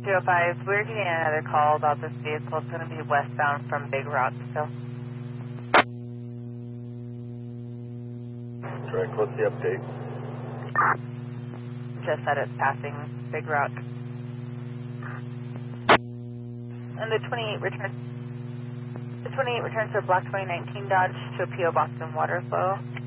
205, we're getting another call about this vehicle. It's going to be westbound from Big Rock, so. Correct, what's the update? Just that it's passing Big Rock. And the 28 returns to a Black 2019 Dodge to a P.O. Box in Waterflow.